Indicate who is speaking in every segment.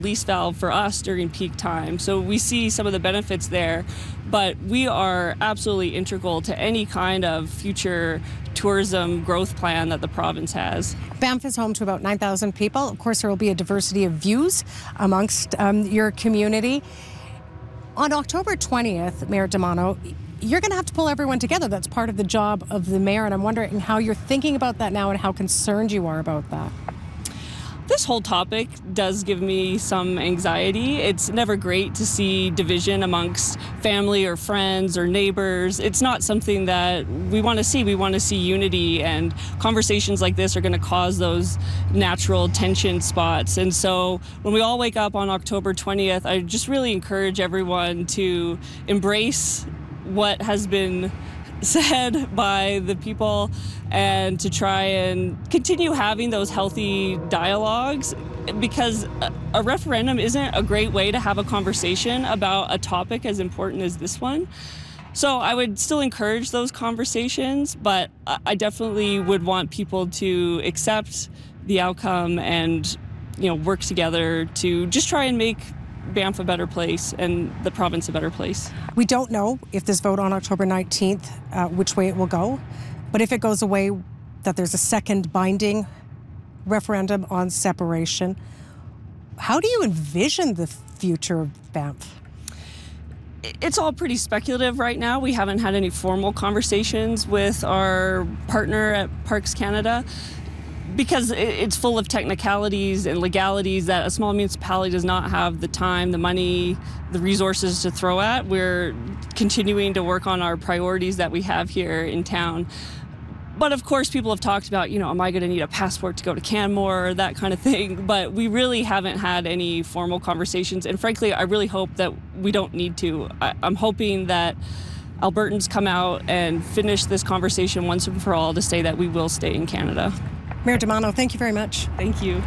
Speaker 1: release valve for us during peak time. So we see some of the benefits there, but we are absolutely integral to any kind of future tourism growth plan that the province has.
Speaker 2: Banff is home to about 9,000 people. Of course, there will be a diversity of views amongst your community. On October 20th, Mayor Damano, you're going to have to pull everyone together. That's part of the job of the mayor, and I'm wondering how you're thinking about that now and how concerned you are about that.
Speaker 1: This whole topic does give me some anxiety. It's never great to see division amongst family or friends or neighbors. It's not something that we want to see. We want to see unity, and conversations like this are going to cause those natural tension spots. And so when we all wake up on October 20th, I just really encourage everyone to embrace what has been said by the people and to try and continue having those healthy dialogues, because a referendum isn't a great way to have a conversation about a topic as important as this one. So I would still encourage those conversations, but I definitely would want people to accept the outcome and, work together to just try and make Banff a better place and the province a better place.
Speaker 2: We don't know if this vote on October 19th, which way it will go, but if it goes away, that there's a second binding referendum on separation. How do you envision the future of Banff?
Speaker 1: It's all pretty speculative right now. We haven't had any formal conversations with our partner at Parks Canada, because it's full of technicalities and legalities that a small municipality does not have the time, the money, the resources to throw at. We're continuing to work on our priorities that we have here in town. But of course, people have talked about, am I going to need a passport to go to Canmore, that kind of thing. But we really haven't had any formal conversations. And frankly, I really hope that we don't need to. I'm hoping that Albertans come out and finish this conversation once and for all to say that we will stay in Canada.
Speaker 2: Mayor Damano, thank you very much.
Speaker 1: Thank you.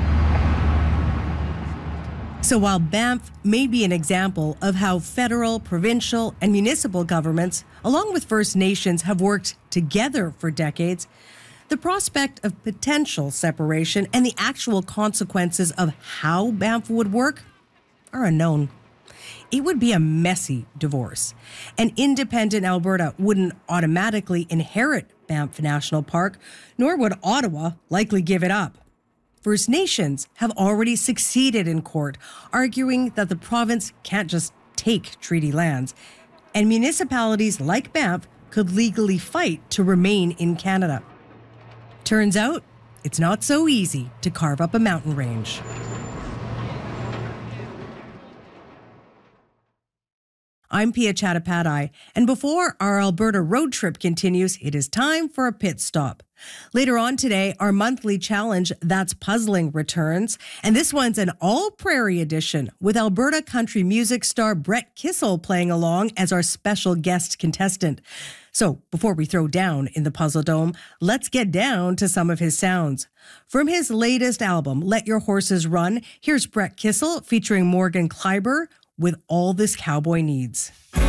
Speaker 3: So while Banff may be an example of how federal, provincial, and municipal governments, along with First Nations, have worked together for decades, the prospect of potential separation and the actual consequences of how Banff would work are unknown. It would be a messy divorce. And independent Alberta wouldn't automatically inherit Banff National Park, nor would Ottawa likely give it up. First Nations have already succeeded in court, arguing that the province can't just take treaty lands, and municipalities like Banff could legally fight to remain in Canada. Turns out, it's not so easy to carve up a mountain range. I'm Pia Chattopadhyay, and before our Alberta road trip continues, it is time for a pit stop. Later on today, our monthly challenge, That's Puzzling, returns, and this one's an all-prairie edition with Alberta country music star Brett Kissel playing along as our special guest contestant. So before we throw down in the Puzzle Dome, let's get down to some of his sounds. From his latest album, Let Your Horses Run, here's Brett Kissel featuring Morgan Kleiber with All This Cowboy Needs.